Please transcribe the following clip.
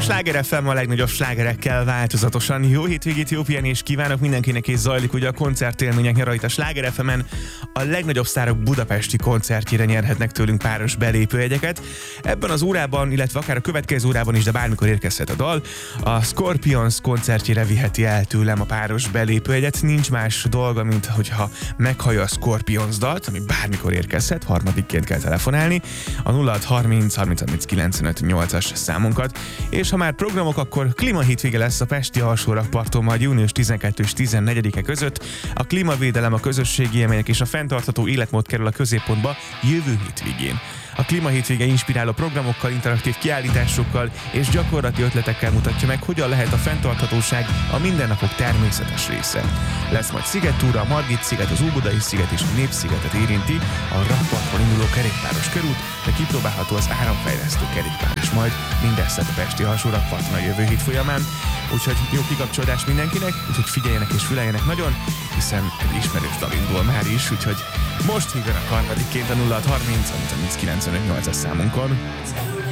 Sláger FM a legnagyobb slágerekkel változatosan. Jó hétvégét, jó pihenést kívánok mindenkinek, és zajlik ugye a koncertélmények nyara itt a Sláger FM-en. A legnagyobb sztárok budapesti koncertjére nyerhetnek tőlünk páros belépőjegyeket. Ebben az órában, illetve akár a következő órában is, de bármikor érkezhet a dal, a Scorpions koncertjére viheti el tőlem a páros belépőjegyet. Nincs más dolga, mint hogyha meghallja a Scorpions dalt, ami bármikor érkezhet, harmadikként kell telefonálni, a 0630 30 95 8-as számunkat. És ha már programok, akkor klímahétvége lesz a pesti alsórakparton majd június 12 és 14-e között. A klímavédelem, a közösségi élmények és a fenntartható életmód kerül a középpontba jövő hétvégén. A klímahétvége inspiráló programokkal, interaktív kiállításokkal és gyakorlati ötletekkel mutatja meg, hogyan lehet a fenntarthatóság a mindennapok természetes része. Lesz majd szigettúra, a Margit-sziget, az Óbudai sziget és a Népszigetet érinti, a rakparton induló kerékpáros körút, de kipróbálható az áramfejlesztő kerékpár is majd, mindezt a pesti alsó rakparton a jövő hét folyamán. Úgyhogy jó kikapcsolódás mindenkinek, úgyhogy figyeljenek és füleljenek nagyon, hiszen egy ismerős dal indul már is, úgyhogy most hívjanak harmadikként a 0630 95 8-as számunkon.